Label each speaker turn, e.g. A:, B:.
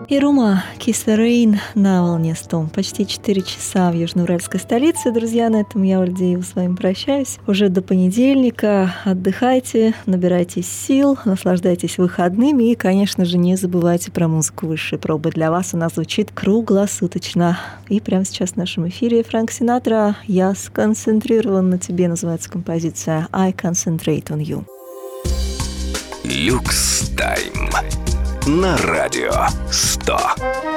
A: И Рума, Kiss the Rain на волне 100. Почти 4 часа в южноуральской столице. Друзья, на этом я, Ольдеева, с вами прощаюсь. Уже до понедельника. Отдыхайте, набирайтесь сил, наслаждайтесь выходными и, конечно же, не забывайте про музыку высшей пробы. Для вас она звучит круглосуточно. И прямо сейчас в нашем эфире Фрэнк Синатра «Я сконцентрирован на тебе» называется композиция «I Concentrate on You».
B: Люкс Тайм на радио 100.